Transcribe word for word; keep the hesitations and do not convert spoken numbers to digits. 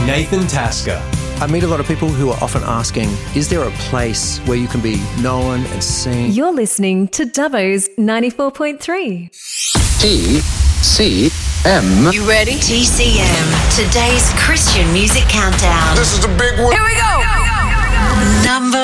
Nathan Tasker. I meet a lot of people who are often asking, is there a place where you can be known and seen? You're listening to Dubbo's ninety-four point three. T C M. You ready? T C M, today's Christian music countdown. This is the big one. Here we go. Number